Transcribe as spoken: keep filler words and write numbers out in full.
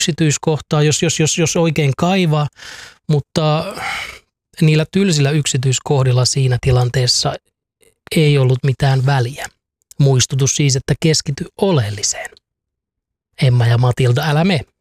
yksityiskohtaa, jos, jos, jos, jos oikein kaivaa, mutta niillä tylsillä yksityiskohdilla siinä tilanteessa ei ollut mitään väliä. Muistutus siis, että keskity oleelliseen. Emma ja Matilda, älä me.